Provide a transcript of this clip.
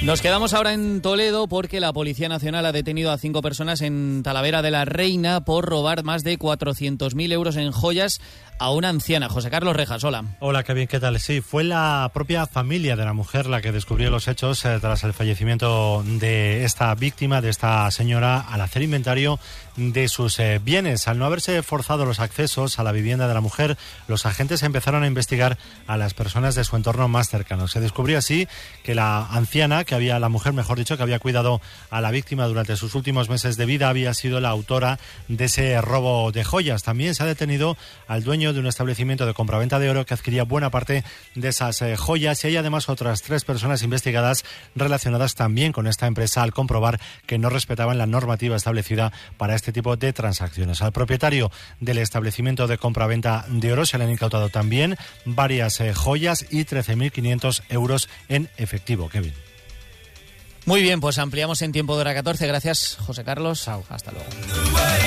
Nos quedamos ahora en Toledo porque la Policía Nacional ha detenido a 5 personas en Talavera de la Reina por robar más de 400.000 euros en joyas a una anciana. José Carlos Rejas, hola. Hola, qué bien, ¿qué tal? Sí, fue la propia familia de la mujer la que descubrió los hechos tras el fallecimiento de esta víctima, de esta señora, al hacer inventario de sus bienes. Al no haberse forzado los accesos a la vivienda de la mujer, los agentes empezaron a investigar a las personas de su entorno más cercano. Se descubrió así que la anciana, la mujer, mejor dicho, que había cuidado a la víctima durante sus últimos meses de vida, había sido la autora de ese robo de joyas. También se ha detenido al dueño de un establecimiento de compraventa de oro que adquiría buena parte de esas joyas, y hay además otras 3 personas investigadas relacionadas también con esta empresa al comprobar que no respetaban la normativa establecida para este tipo de transacciones. Al propietario del establecimiento de compraventa de oro se le han incautado también varias joyas y 13.500 euros en efectivo. Kevin. Muy bien, pues ampliamos en tiempo de hora 14. Gracias, José Carlos. Hasta luego.